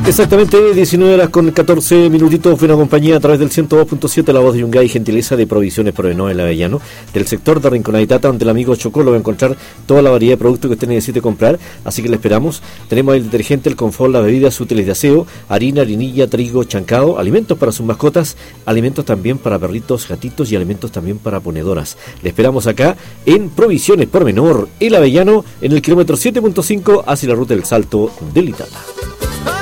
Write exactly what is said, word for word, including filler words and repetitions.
Exactamente, diecinueve horas con catorce minutitos. Buena compañía a través del ciento dos punto siete, la voz de Yungay, gentileza de Provisiones Provenor el Avellano, del sector de Rinconada y Tata, donde el amigo Chocolo va a encontrar toda la variedad de productos que usted necesite comprar, así que le esperamos. Tenemos el detergente, el confort, las bebidas útiles de aseo, harina, harinilla, trigo, chancado, alimentos para sus mascotas, alimentos también para perritos, gatitos y alimentos también para ponedoras. Le esperamos acá en Provisiones Provenor el Avellano, en el kilómetro siete punto cinco hacia la ruta del Salto del Itata.